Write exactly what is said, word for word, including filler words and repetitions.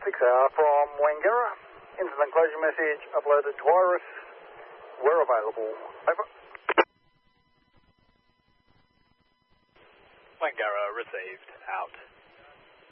six hour from Wangara. Incident closure message uploaded to Iris. We're available. Over. Wangara received. Out.